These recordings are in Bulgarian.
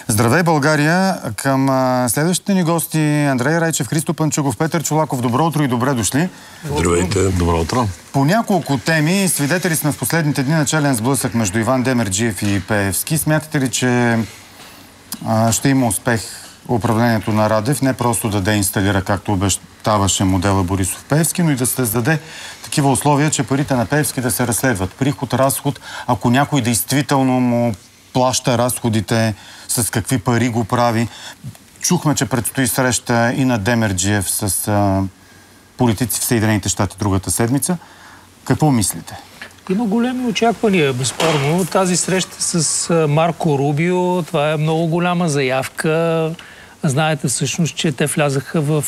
Здравей, България! Към следващите ни гости Андрей Райчев, Христо Панчугов, Петър Чолаков. Добро утро и добре дошли. Здравейте, добро утро. По няколко теми свидетели сме в последните дни начален сблъсък между Иван Демерджиев и Пеевски. Смятате ли, че ще има успех управлението на Радев, не просто да деинсталира, както обещаваше модела Борисов Пеевски, но и да се създаде такива условия, че парите на Пеевски да се разследват? Приход, разход, ако някой действително му плаща разходите, с какви пари го прави. Чухме, че предстои среща и на Демерджиев с политици в Съединените щати другата седмица. Какво мислите? Има големи очаквания, безспорно. Тази среща с Марко Рубио, това е много голяма заявка. Знаете всъщност, че те влязаха в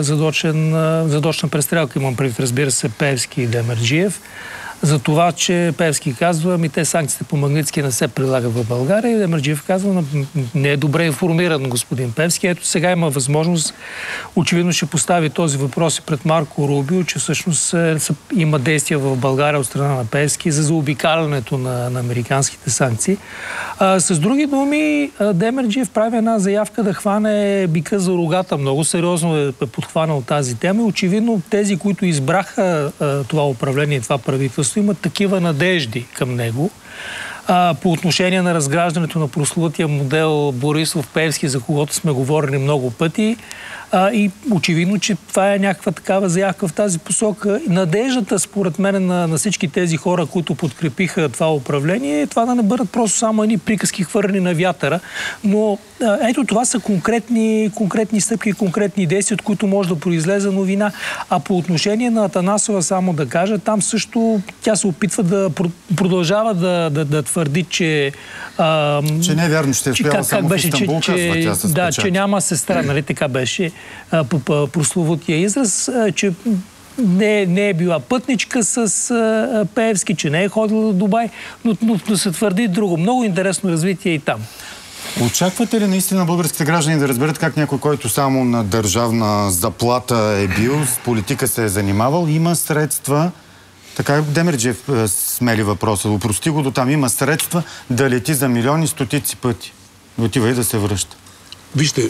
задочна престрелка, имам предвид, разбира се, Пеевски и Демерджиев. За това, че Пеевски казва, те санкциите по Магнитски не се прилагат в България, и Демерджиев казва, не е добре информиран господин Пеевски. Ето сега има възможност, очевидно ще постави този въпрос и пред Марко Рубио, че всъщност има действия в България от страна на Пеевски за заобикалянето на американските санкции. С други думи, Демерджиев прави една заявка да хване бика за рогата. Много сериозно е подхванал тази тема. Очевидно тези, които избраха това управление и това правителство, имат такива надежди към него. По отношение на разграждането на прословутия модел Борисов Пеевски, за когото сме говорили много пъти. И очевидно, че това е някаква такава заявка в тази посока. Надеждата, според мен, на всички тези хора, които подкрепиха това управление, е това да не бъдат просто само едни приказки хвърлени на вятъра. Но ето това са конкретни стъпки, конкретни действия, от които може да произлезе новина. А по отношение на Атанасова, само да кажа, там също тя се опитва да продължава да твърди, че... че не е вярно, ще е стояла само в Истанбул, казва тя с печат. Да, че няма сестра, нали така беше по прословутия израз, че не е била пътничка с Пеевски, че не е ходила до Дубай, но се твърди друго. Много интересно развитие и там. Очаквате ли наистина българските граждани да разберат как някой, който само на държавна заплата е бил, с политика се е занимавал, има средства, така Демерджиев смели въпроса, упрости го до там, има средства да лети за милиони стотици пъти. Отива и да се връща. Вижте,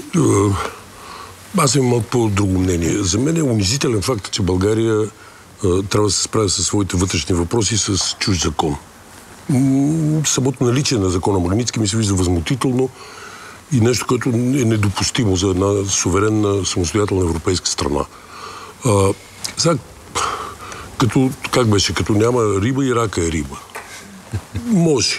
аз имам по-друго мнение. За мен е унизителен факт, че България трябва да се справя със своите вътрешни въпроси с чужд закон. Самото наличие на закона Магнитски ми се вижда възмутително и нещо, което е недопустимо за една суверенна, самостоятелна европейска страна. Сега, как беше? Като няма риба и рака е риба. Може.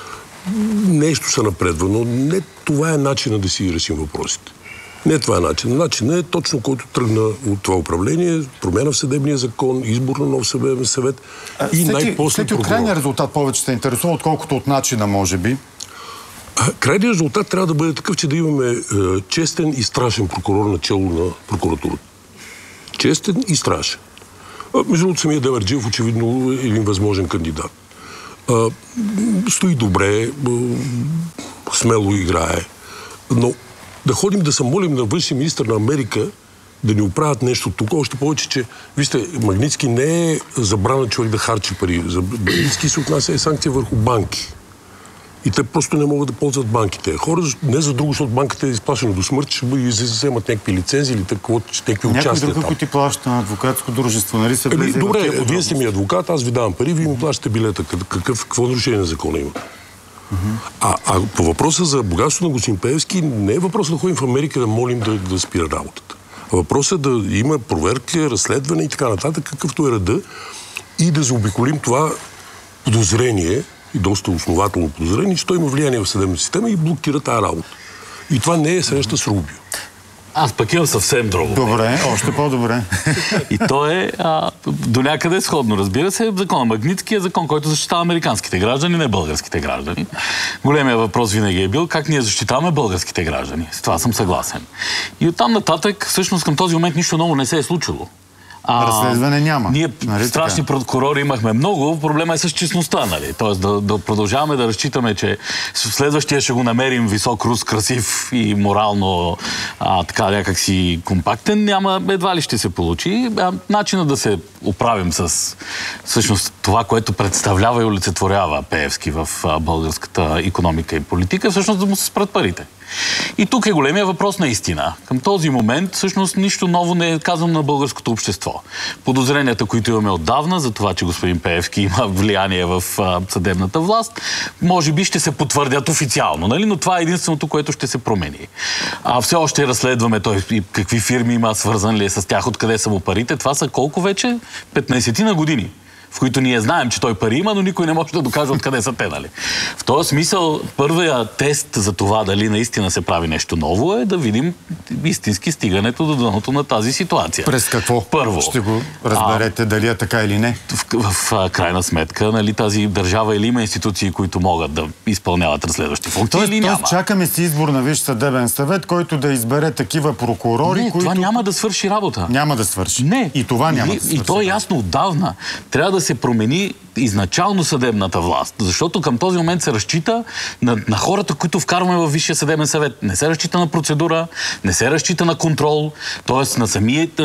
Нещо се напредва, но не това е начинът да си решим въпросите. Не това е начин. Начинът е точно, който тръгна от това управление, промяна в съдебния закон, избор на нов съдебен съвет и най-после прокурор. Крайният резултат повече се интересува, отколкото от начина, може би? Крайният резултат трябва да бъде такъв, че да имаме честен и страшен прокурор начало на прокуратурата. Честен и страшен. Между другото, самия Демерджиев очевидно е един възможен кандидат. Стои добре, смело играе, но да ходим да се молим на външния министър на Америка да ни оправят нещо тук, още повече, че, вижте, Магнитски не е забрана човек да харчи пари. За Магнитски се отнася и санкция върху банки. И те просто не могат да ползват банките. Хора, не за друго, защото банката е изплашена до смърт, ще вземат някакви лицензии или някакви участия. Някой друг, който ти плаща на адвокатско дружество, нали се влезе? Добре, вие сте ми адвокат, аз ви давам пари, вие ми плащате билета. Какво нарушение на закона има? А по въпроса за богатството на господин Пеевски, не е въпросът да ходим в Америка да молим да спира работата. Въпросът е да има проверка, разследване и така нататък, какъвто е реда, и да заобиколим това подозрение, и доста основателно подозрение, че той има влияние в съдебната система и блокира тази работа. И това не е среща с Рубио. Аз пък имам съвсем друго. Добре, още по-добре. И то е до някъде сходно, разбира се. Закон Магнитски е закон, който защитава американските граждани, не българските граждани. Големият въпрос винаги е бил как ние защитаваме българските граждани. С това съм съгласен. И оттам нататък, всъщност към този момент нищо ново не се е случило. Разследване няма. Ние страшни прокурори имахме много, проблема е с честността, нали? Тоест да продължаваме да разчитаме, че следващия ще го намерим висок, рус, красив и морално така някакси компактен, няма, едва ли ще се получи. Начинът да се оправим с всъщност това, което представлява и олицетворява Пеевски в българската икономика и политика, всъщност да му се спрат парите. И тук е големия въпрос наистина. Към този момент всъщност нищо ново не е казано на българското общество. Подозренията, които имаме отдавна за това, че господин Пеевски има влияние в съдебната власт, може би ще се потвърдят официално, нали? Но това е единственото, което ще се промени. Все още разследваме той и какви фирми има, свързан ли е с тях, откъде са му парите. Това са колко вече? 15 на години, в които ние знаем, че той пари има, но никой не може да докаже откъде са те, нали? В този смисъл, първият тест за това дали наистина се прави нещо ново е да видим истински стигането до дъното на тази ситуация. През какво? Първо. Ще го разберете дали е така или не. В крайна сметка, нали, тази държава или има институции, които могат да изпълняват разследващи функции, или няма? Тоест чакаме си избор на Висш съдебен съвет, който да избере такива прокурори, не, които... това няма да свърши работа. Няма да свърши. Не. И това няма да свърши. И то е ясно отдавна. Трябва да се промени изначално съдебната власт. Защото към този момент се разчита на хората, които вкарваме във Висшия съдебен съвет. Не се разчита на процедура, не се разчита на контрол, т.е. на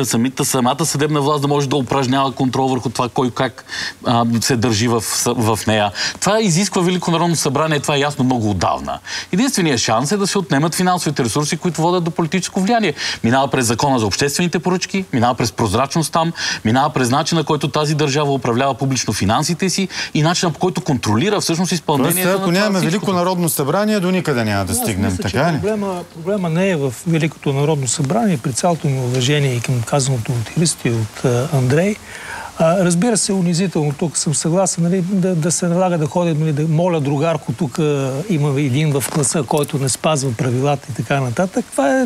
самата съдебна власт да може да упражнява контрол върху това кой как се държи в нея. Това изисква Велико народно събрание, това е ясно много отдавна. Единственият шанс е да се отнемат финансовите ресурси, които водят до политическо влияние. Минава през закона за обществените поръчки, минава през прозрачност там, минава през начина, който тази държава управлява публично финансите си и начинът, по който контролира всъщност изпълнението на това. Ако нямаме Велико народно събрание, до никъде няма да стигнем. Мисля, така ли? Проблема не е в Великото народно събрание, при цялото ми уважение и към казаното от Христо и от Андрей. Разбира се, унизително, тук съм съгласен, нали, да се налага да ходим, нали, да моля другарко, тук има един в класа, който не спазва правилата и така нататък. Това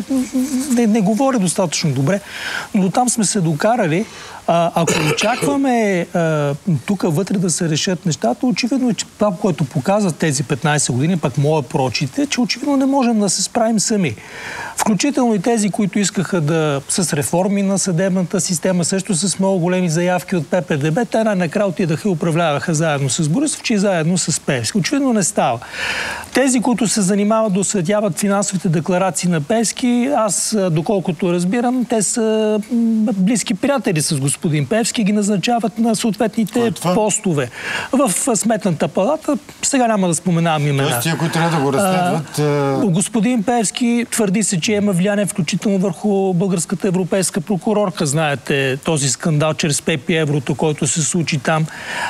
не говори достатъчно добре, но там сме се докарали. Ако очакваме тук вътре да се решат нещата, очевидно е, че това, което показват тези 15 години, пък моя прочите, че очевидно не можем да се справим сами. Включително и тези, които искаха с реформи на съдебната система, също с много големи заявки от ППДБ, те накрая отидаха и управляваха заедно с Борисов, че и заедно с Пеевски. Очевидно не става. Тези, които се занимават да осветяват финансовите декларации на Пеевски, аз, доколкото разбирам, те са близки приятели с господин Пеевски, ги назначават на съответните постове. В Сметната палата, сега няма да споменавам имена. Тоест тия, които трябва да го разследват... Господин Пеевски твърди се, че има влияние включително върху българската европейска прокурорка. Знаете, този скандал чрез ПП Еврото, който се случи там.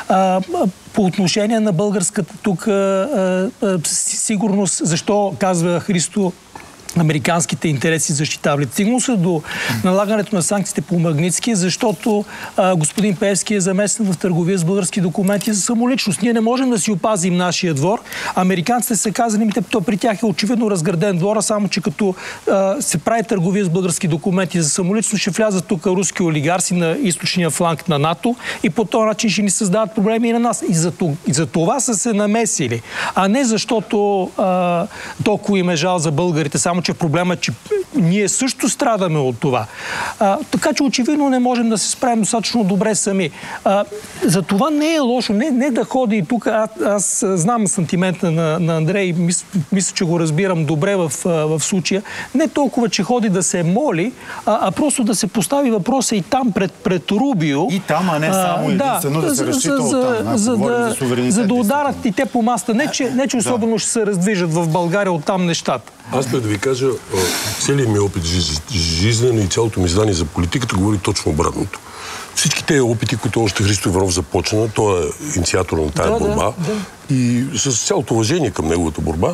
По отношение на българската тук сигурност, защо, казва Христо, американските интереси защитавали. Стигнало се до налагането на санкциите по Магнитски, защото господин Пеевски е замесен в търговия с български документи за самоличност. Ние не можем да си опазим нашия двор. Американците са казали, то при тях е очевидно разграден двора, само че като се прави търговия с български документи за самоличност, ще влязат тук руски олигарси на източния фланг на НАТО и по този начин ще ни създават проблеми и на нас. И за това са се намесили. А не защото толкова им е жал за българите, само че проблемът е, че ние също страдаме от това. Така че очевидно не можем да се справим достатъчно добре сами. За това не е лошо. Не да ходи и тук. Аз знам сантимента на Андрей, мисля, че го разбирам добре в случая. Не толкова, че ходи да се моли, а просто да се постави въпроса и там пред Рубио. И там, а не само единствено да се разчита оттам. За да ударат и те по маста. Не, че особено ще се раздвижат в България оттам нещата. Аз да ви кажа, целият ми опит жизнен и цялото ми знание за политиката говори точно обратното. Всички тези опити, които още Христо Иванов започна, той е инициатор на тая борба и с цялото уважение към неговата борба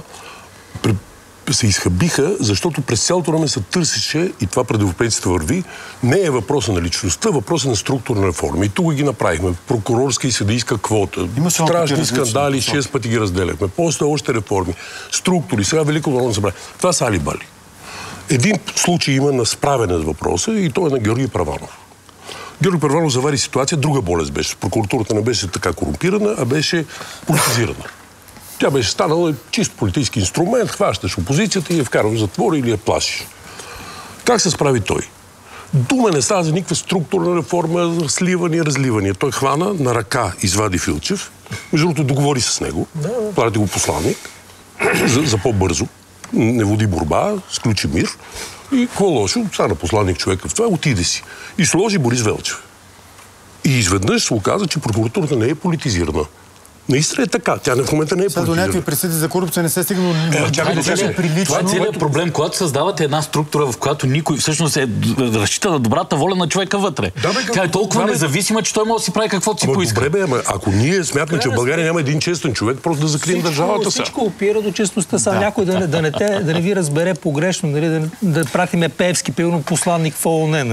се изхабиха, защото през цялото време се търсеше, и това пред европейците върви, не е въпроса на личността, въпроса на структурна реформа. И тук ги направихме. Прокурорска и съдийска квота. Страшни скандали, 6 пъти ги разделяхме. После още реформи. Структури. Сега Велико народно събрание. Това са алибали. Един случай има на справяне с въпроса и той е на Георги Първанов. Георги Първанов завари ситуация, друга болест беше. Прокуратурата не беше така корумпирана, а беше политизирана. Тя беше станала чист политически инструмент, хващаш опозицията и я вкарваш в затвора или я плашиш. Как се справи той? Дума не става за никаква структурна реформа, сливания, разливания. Той хвана на ръка, извади Филчев, между другото договори с него, прави го посланник, за по-бързо, не води борба, сключи мир и какво лошо, стана посланник човека в това, отиде си. И сложи Борис Велчев. И изведнъж се оказа, че прокуратурата не е политизирана. Наистина е така. Тя в момента не е политизирана. До някакви присъди за корупция не се стигна. Това е целият проблем, когато създавате една структура, в която никой всъщност разчита на добрата воля на човека вътре. Тя е толкова независима, че той може да си прави каквото си поиска. Добре, ама ако ние смятаме, че в България няма един честен човек, просто да закрием държавата сега. Всичко опира до честността. Сега някой да не ви разбере погрешно, да пратиме Пеевски, примерно посланник в ООН.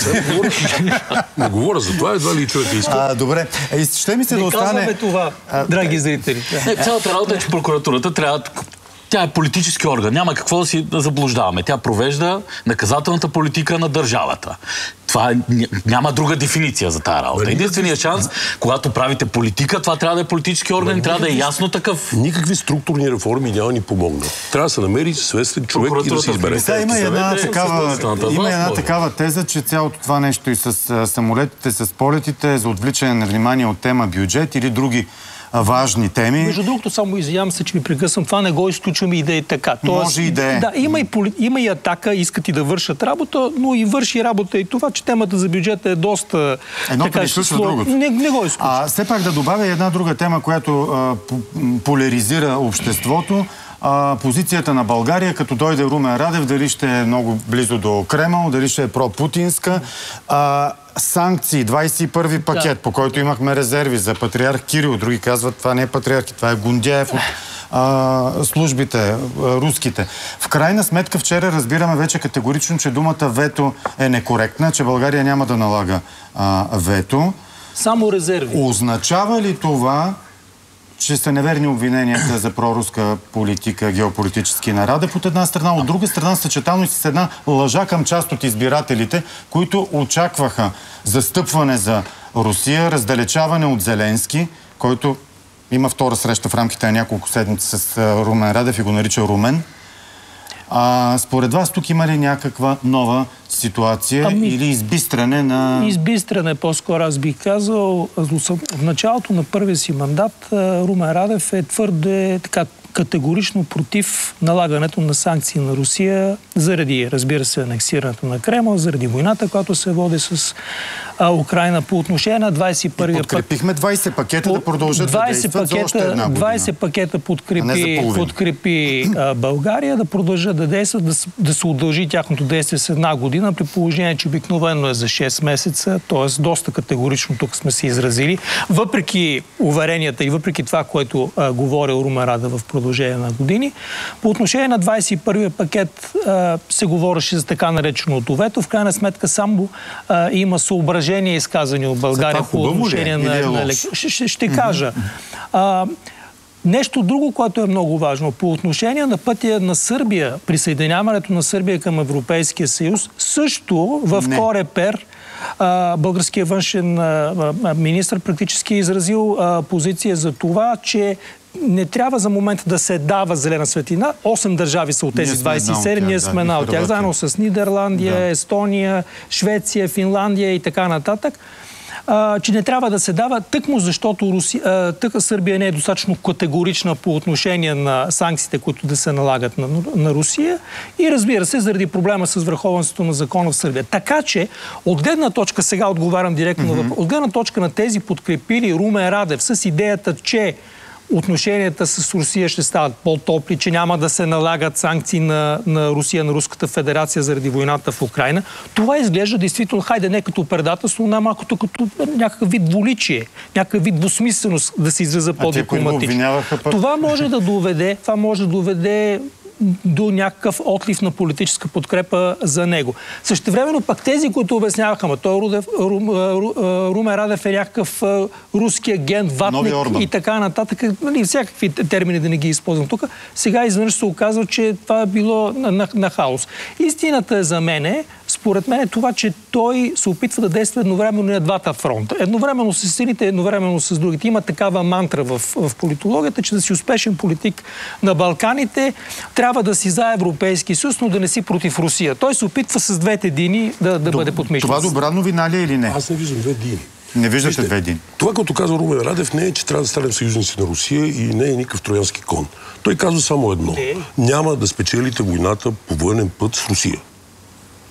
Не говоря за това, едва ли човек иска. Добре. Ще ми се да остане... това, драги зрители. Цялата работа е, че прокуратурата трябва... Тя е политически орган. Няма какво да си заблуждаваме. Тя провежда наказателната политика на държавата. Това няма друга дефиниция за тази работа. Единственият шанс, когато правите политика, това трябва да е политически орган и трябва да е ясно такъв. Никакви структурни реформи няма ни помогнат. Трябва да се намери свестен човек и да се избере. Има една такава теза, че цялото това нещо и с самолетите, с полетите, за отвличане на внимание от тема бюджет или други важни теми. Между другото, само извинявам се, че ви прекъсвам, това не го изключваме и да е така. Може и да е. Да, има и атака, искат и да вършат работа, но и върши работа и това, че темата за бюджета е доста... Едното не изключва другото. Не го изключва. Все пак да добавя една друга тема, която поляризира обществото. Позицията на България, като дойде Румен Радев, дали ще е много близо до Кремъл, дали ще е пропутинска. Санкции, 21-ви пакет, по който имахме резерви за патриарх Кирил. Други казват, това не е патриарх, това е Гундяев от службите, руските. В крайна сметка вчера разбираме вече категорично, че думата вето е некоректна, че България няма да налага вето. Само резерви. Означава ли това, че са неверни обвиненията за проруска политика, геополитически на Радев от една страна, от друга страна съчетано и с една лъжа към част от избирателите, които очакваха застъпване за Русия, раздалечаване от Зеленски, който има втора среща в рамките на няколко седмици с Румен Радев и го нарича Румен. Според вас тук има ли някаква нова ситуация или избистране на... Избистране, по-скоро аз бих казал. В началото на първия си мандат Румен Радев е твърде категорично против налагането на санкции на Русия заради, разбира се, анексирането на Кремъл, заради войната, която се води с Украйна по отношение на 21-я подкрепихме 20 пакета да продължат да действат за още една година. 20 пакета подкрепи България да продължат да действат, да се удължи тяхното действие с една година, при положение, че обикновено е за 6 месеца, т.е. доста категорично тук сме се изразили. Въпреки уверенията и въпреки това, което говорил Румен Радев в продължение на години. По отношение на 21-я пакет се говореше за така нареченото вето. В крайна сметка само има съображения, изказани от България по отношение на... Ще кажа. Нещо друго, което е много важно. По отношение на пътя на Сърбия, присъединяването на Сърбия към Европейския съюз, също в Корепер българският външен министър практически е изразил позиция за това, че не трябва за момента да се дава зелена светлина. 8 държави са от тези 27. Ние сме една от тях, заедно с Нидерландия, Естония, Швеция, Финландия и така нататък. Че не трябва да се дава тъкмо, защото Сърбия не е достатъчно категорична по отношение на санкциите, които да се налагат на Русия и разбира се, заради проблема с върховенството на закона в Сърбия. Така че, от гледна точка, сега отговарям директно, от гледна точка на тези подкрепили Румен Радев с идеята, че отношенията с Русия ще стават по-топли, че няма да се налагат санкции на Русия, на Руската федерация заради войната в Украйна. Това изглежда действително, хайде не като предателство, но малкото като някакъв вид двуличие, някакъв вид двусмисленост, да се израза по-дипломатично. Това може да доведе до някакъв отлив на политическа подкрепа за него. Същевременно пък тези, които обясняваха, Румен Радев е някакъв руски агент, ватник и така нататък. Всякакви термини да не ги използвам тук. Сега изведнъж се оказва, че това е било на хаос. Истината е за мене, според мен е това, че той се опитва да действа едновременно на двата фронта. Едновременно с силите, едновременно с другите. Има такава мантра в политологията, че да си успешен политик на Балканите, трябва да си за Европейски съюз, но да не си против Русия. Той се опитва с двете дини да бъде подмишница. Това добра новина ли е или не? Аз не виждам две дини. Не виждате две дини. Това, като казва Румен Радев, не е, че трябва да станем съюзници на Русия и не е никакъв троянски кон. Той казва само едно. Няма да спечелите войната по военен път с Русия.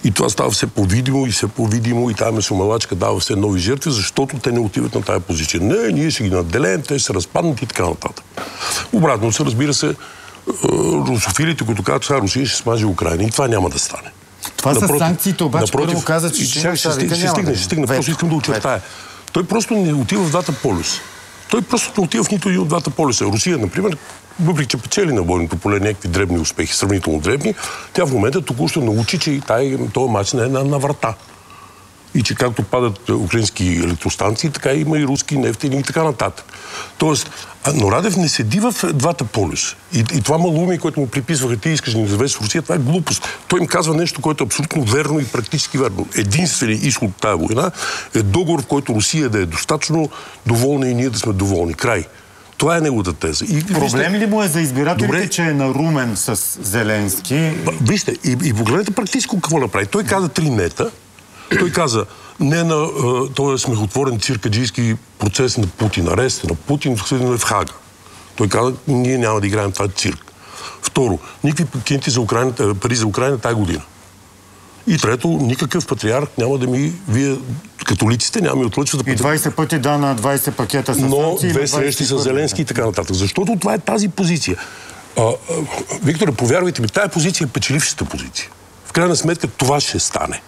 И това става все по-видимо и все по-видимо и тази месомалачка дава все нови жертви, защото те не отиват на тая позиция. Не, ние ще ги наделеем, те ще се разпаднат и така нататък. Обратно се, разбира се, русофилите, които казват, че Русия ще смаже Украина и това няма да стане. Това са санкциите, обаче първо каза, че ще стигне. Просто искам да очертая. Той просто не отива в двата полюса. Той просто не отива в нито един от двата полюса. Русия, например, въпреки че печели на бойното поле някакви дребни успехи, сравнително дребни, тя в момента току-що научи, че този мач не е на врата. И че както падат украински електростанции, така има и руски нефтени и така нататък. Тоест, но Радев не седи в двата полюса. И това малумие, което му приписваха, ти искаш да ни заведеш в Русия, това е глупост. Той им казва нещо, което е абсолютно верно и практически верно. Единственият изход от тази война е договор, в който Русия да е достатъчно доволна и ние да сме доволни. Край. Това е неговата теза. Проблем ли му е за избирателите, че е нарумен с Зеленски? Вижте, и погледнете практически какво направи. Той каза 3 нета. Той каза, не на този смехотворен циркаджийски процес на Путин, арест на Путин, в Хага. Той каза, ние няма да играем това цирк. Второ, никакви пари за Украина тази година. И трето, никакъв патриарх няма да вие католиците, няма ми отлъчва да... И 20 пъти на 20 пакета с санкции. Но 2 срещи с Зеленски и така нататък. Защото това е тази позиция. Викторе, повярвайте ми, тази позиция е печелившата позиция. В крайна сметка това ще стане.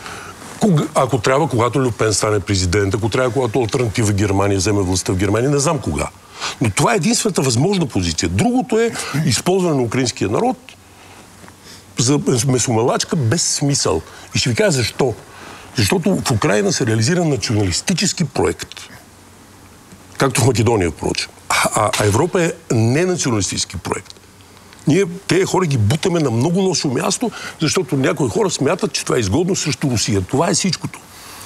Ако трябва, когато Лю Пен стане президент, ако трябва, когато алтернатива Германия вземе властта в Германия, не знам кога. Но това е единствената възможна позиция. Другото е използване на украинския народ за месомалачка без смисъл. И ще ви кажа защо. Защото в Украина се реализира националистически проект. Както в Македония, впрочем. А Европа е ненационалистически проект. Ние тези хора ги бутаме на много лошо място, защото някои хора смятат, че това е изгодно срещу Русия. Това е всичкото.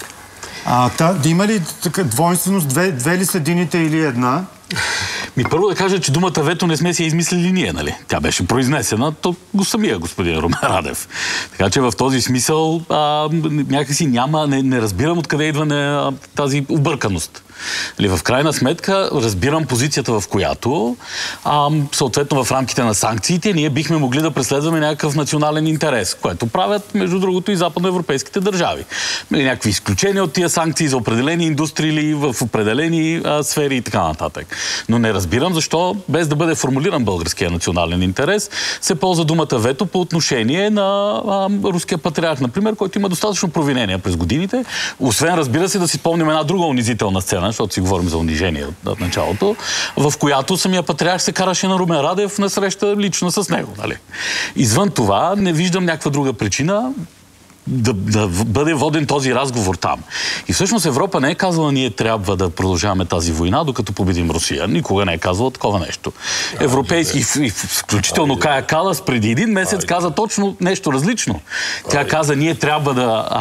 Да има ли двойственост? Две ли са дините или една? Първо да кажа, че думата вето не сме си я измислили ние, нали? Тя беше произнесена, то го самия господин Румен Радев. Така че в този смисъл някакси не разбирам откъде идва тази обърканост. В крайна сметка разбирам позицията, в която съответно в рамките на санкциите ние бихме могли да преследваме някакъв национален интерес, което правят, между другото, и западноевропейските държави. Някакви изключения от тия санкции за определени индустрии или в определени сфери и така нататък. Но не разбирам защо, без да бъде формулиран българския национален интерес, се ползва думата вето по отношение на руския патриарх, например, който има достатъчно провинения през годините. Освен, разбира се, да си спомним една друга унизителна сцена, защото си говорим за унижение от началото, в която самия патриарх се караше на Румен Радев на среща лично с него. Нали? Извън това, не виждам някаква друга причина да бъде воден този разговор там. И всъщност Европа не е казала, ние трябва да продължаваме тази война, докато победим Русия. Никога не е казала такова нещо. Европейски, включително Кая Калас, преди един месец каза точно нещо различно. Тя каза, ние трябва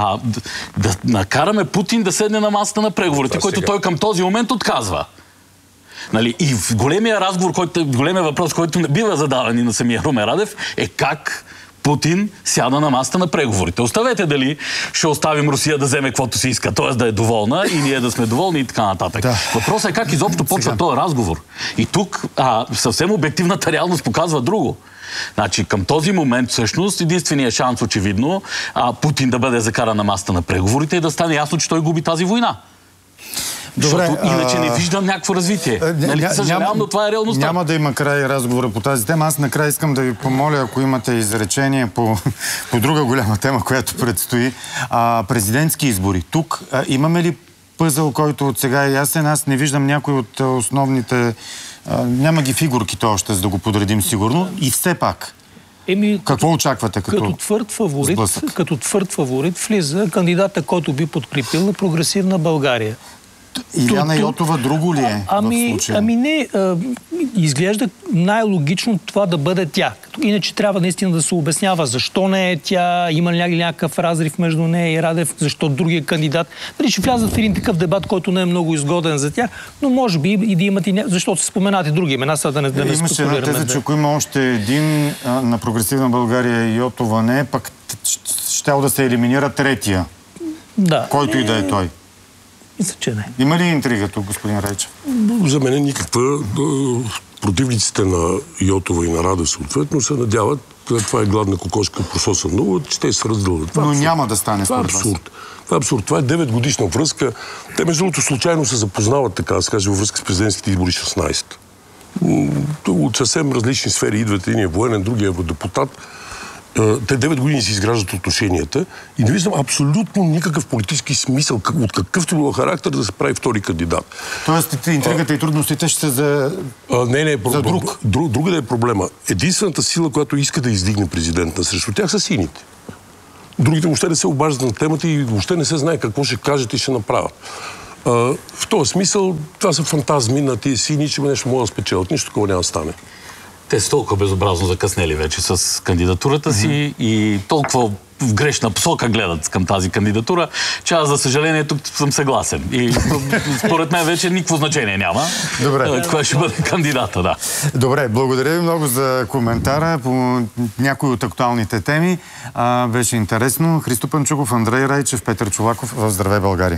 да накараме Путин да седне на масата на преговорите, който той към този момент отказва. Нали? И в големия разговор, големия въпрос, който не бива задаван и на самия Румен Радев, е как Путин сяда на масата на преговорите. Оставете дали ще оставим Русия да вземе каквото си иска, т.е. да е доволна и ние да сме доволни и така нататък. Да. Въпросът е как изобщо почва този разговор. И тук съвсем обективната реалност показва друго. Значи към този момент всъщност единственият шанс очевидно Путин да бъде закаран на масата на преговорите и да стане ясно, че той губи тази война. Добре, защото иначе не виждам някакво развитие. Съжалявам, но това е реалността. Няма да има край разговора по тази тема. Аз накрая искам да ви помоля, ако имате изречение по друга голяма тема, която предстои. Президентски избори. Тук имаме ли пъзъл, който от сега е ясен? Аз не виждам някой от основните... няма ги фигурките още, за да го подредим сигурно. И все пак. Какво очаквате като твърд фаворит влиза кандидата, който би подкрепил на Прогресивна България. Иляна Йотова друго ли е в случая? Не. Изглежда най-логично това да бъде тя. Иначе трябва наистина да се обяснява защо не е тя, има ли някакъв разрив между нея и Радев, защо другия кандидат. Дали ще влязат в един такъв дебат, който не е много изгоден за тях, но може би и да имат и защото се споменат и други имена, сега да не спекулираме. Имаше една теза, че ако има още един на Прогресивна България Йотова не, пък щял да се елиминира третия. Да. Който и да е той. Мисля, че не. Има ли интрига тук, господин Райчев? За мен никаква. Противниците на Йотова и на Радев съответно се надяват това е гладна кокошка прососа много, че те се раздълват. Но няма да стане това е абсурд. Това е абсурд. Това е 9-годишна връзка. Те, между другото, случайно се запознават, така да се каже, във връзка с президентските избори 16. От съвсем различни сфери идват. Един е военен, другия е евродепутат. Те 9 години си изграждат отношенията и не виждам абсолютно никакъв политически смисъл от какъвто било характер да се прави втори кандидат. Тоест интригата и трудностите ще са за друг. Друга да е проблема. Единствената сила, която иска да издигне президента срещу тях, са сините. Другите въобще не се обаждат на темата и въобще не се знае какво ще кажат и ще направят. В този смисъл, това са фантазми на тия сини, че нещо могат да спечелят. Нищо такова няма да стане. Те са толкова безобразно закъснели вече с кандидатурата си и толкова в грешна посока гледат към тази кандидатура, че аз, за съжаление, тук съм съгласен. И според мен вече никакво значение няма. Добре. Кой ще бъде кандидата, да. Добре, благодаря ви много за коментара по някои от актуалните теми. Беше интересно. Христо Панчуков, Андрей Райчев, Петър Чолаков в Здравей, България.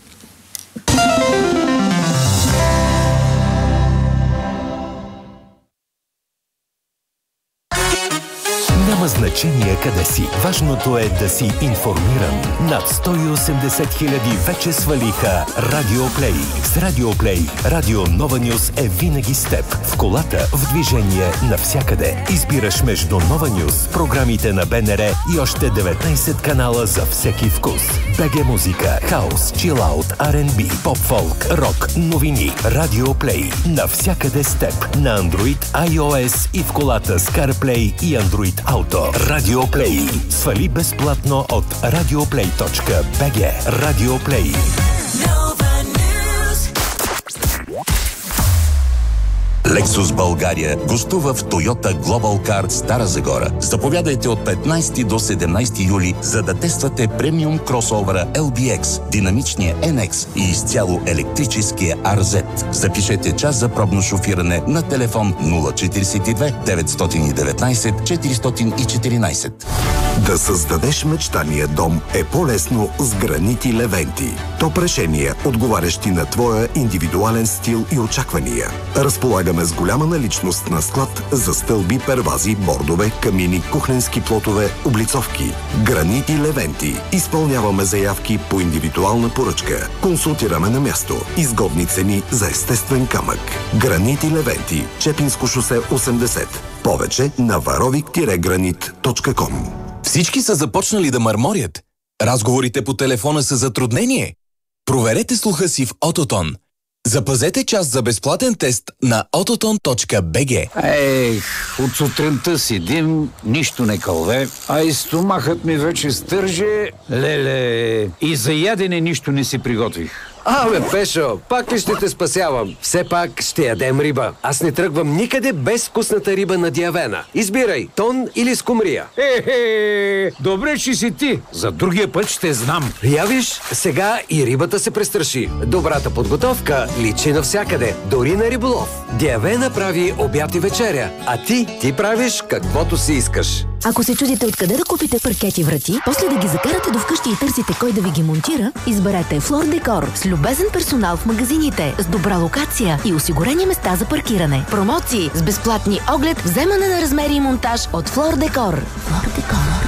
Няма значение къде си. Важното е да си информиран. Над 180 хиляди вече свалиха Радиоплей. С Радиоплей Радио Нова Нюс е винаги с теб. В колата, в движение, навсякъде. Избираш между Нова Нюс, програмите на БНР и още 19 канала за всеки вкус. БГ музика, хаус, чилаут, R&B, поп-фолк, рок, новини. Радиоплей. Навсякъде с теб. На Android, iOS и в колата с CarPlay и Android Auto. Радиоплей. Свали безплатно от radioplay.bg. Радиоплей. Lexus България гостува в Toyota Global Car Стара Загора. Заповядайте от 15 до 17 юли, за да тествате премиум кросовера LBX, динамичния NX и изцяло електрическия RZ. Запишете час за пробно шофиране на телефон 042 919 414. Да създадеш мечтания дом е по-лесно с гранити Левенти. Топ решения, отговарящи на твоя индивидуален стил и очаквания. Разполагаме с голяма наличност на склад за стълби, первази, бордове, камини, кухненски плотове, облицовки. Гранити Левенти. Изпълняваме заявки по индивидуална поръчка. Консултираме на място. Изгодни цени за естествен камък. Гранити Левенти. Чепинско шосе 80. Повече на varovik-granit.com. Всички са започнали да мърморят. Разговорите по телефона са затруднение. Проверете слуха си в Ототон. Запазете час за безплатен тест на autoton.bg. От сутринта седим, нищо не кълве, а и стомахът ми вече стърже. Леле, и за ядене нищо не си приготвих. Пешо, пак ли ще те спасявам? Все пак ще ядем риба. Аз не тръгвам никъде без вкусната риба на Диавена. Избирай, тон или скумрия. Добре, че си ти. За другия път ще знам. Явиш, сега и рибата се престраши. Добрата подготовка личи навсякъде, дори на риболов. Диавена прави обяд и вечеря, а ти правиш каквото си искаш. Ако се чудите откъде да купите паркети врати, после да ги закарате до вкъщи и търсите кой да ви ги монтира, изберете Флор Декор с любезен персонал в магазините, с добра локация и осигурени места за паркиране. Промоции с безплатни оглед, вземане на размери и монтаж от Флор Декор. Флор Декор.